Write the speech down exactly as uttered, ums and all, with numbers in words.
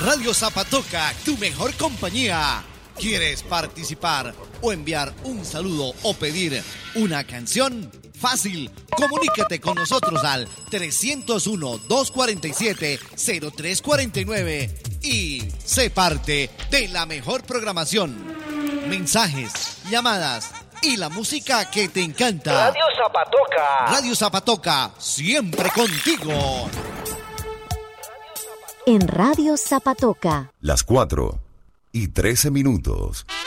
Radio Zapatoca, tu mejor compañía. ¿Quieres participar o enviar un saludo o pedir una canción? Fácil, comunícate con nosotros al trescientos uno, doscientos cuarenta y siete, cero tres cuarenta y nueve y sé parte de la mejor programación. Mensajes, llamadas y la música que te encanta. Radio Zapatoca. Radio Zapatoca, siempre contigo. En Radio Zapatoca. Las cuatro y trece minutos.